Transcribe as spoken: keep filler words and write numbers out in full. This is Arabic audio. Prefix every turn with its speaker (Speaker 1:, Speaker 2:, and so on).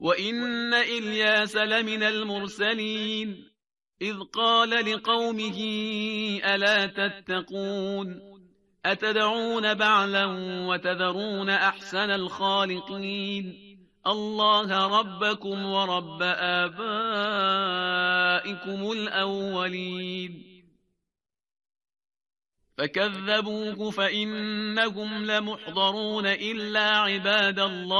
Speaker 1: وإن إلياس لمن المرسلين إذ قال لقومه ألا تتقون أتدعون بعلا وتذرون أحسن الخالقين الله ربكم ورب آبائكم الأولين فكذبوه فإنهم لمحضرون إلا عباد الله